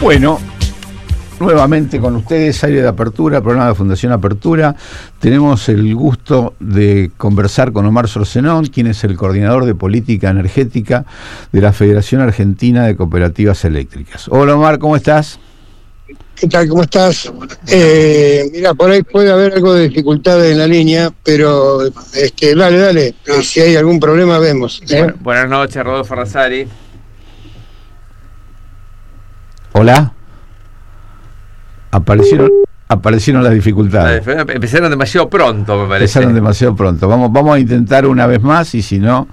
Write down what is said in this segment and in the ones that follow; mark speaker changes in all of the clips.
Speaker 1: Bueno, nuevamente con ustedes, Aire de Apertura, programa de Fundación Apertura. Tenemos el gusto de conversar con Omar Sorcenón, quien es el coordinador de política energética de la Federación Argentina de Cooperativas Eléctricas. Hola Omar, ¿cómo estás?
Speaker 2: ¿Qué tal? ¿Cómo estás? Mira, por ahí puede haber algo de dificultad en la línea, pero dale. Si hay algún problema, vemos.
Speaker 3: Buenas noches, Rodolfo Razzari.
Speaker 1: Hola. Aparecieron las dificultades.
Speaker 3: Empezaron demasiado pronto, me parece.
Speaker 1: Empezaron demasiado pronto. Vamos a intentar una vez más y si no,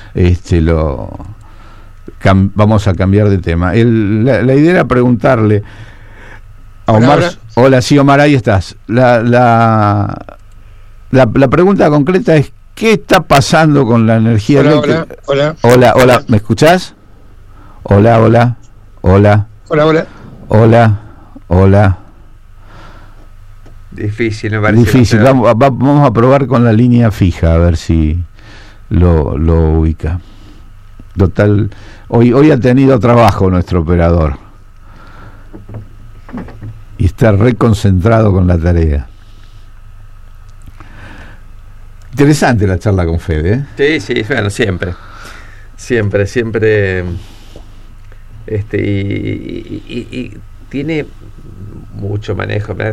Speaker 1: vamos a cambiar de tema. La idea era preguntarle a Omar. Hola, sí, Omar, ahí estás. La pregunta concreta es: ¿qué está pasando con la energía eléctrica? Hola, ¿me escuchás? Hola.
Speaker 3: Difícil, me parece.
Speaker 1: Difícil. Vamos a probar con la línea fija, a ver si lo ubica. Total, hoy ha tenido trabajo nuestro operador y está reconcentrado con la tarea. Interesante la charla con Fede, ¿eh?
Speaker 3: Sí, bueno, siempre. Y tiene mucho manejo.